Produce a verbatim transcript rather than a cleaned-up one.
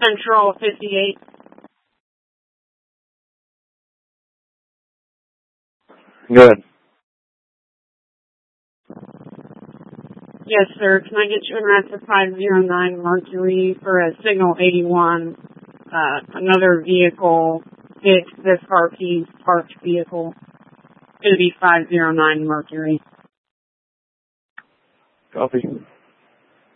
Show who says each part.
Speaker 1: Central fifty-eight.
Speaker 2: Good.
Speaker 1: Yes, sir. Can I get you in route to five zero nine Mercury for a signal eighty-one? Uh, another vehicle hit this Harkey's parked vehicle. It's going to be five zero nine Mercury.
Speaker 2: Copy.